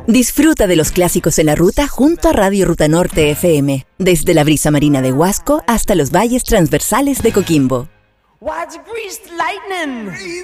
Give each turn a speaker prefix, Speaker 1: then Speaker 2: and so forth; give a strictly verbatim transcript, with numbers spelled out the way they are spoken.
Speaker 1: Disfruta de los clásicos en la ruta junto a Radio Ruta Norte F M, desde la brisa marina de Huasco hasta los valles transversales de Coquimbo.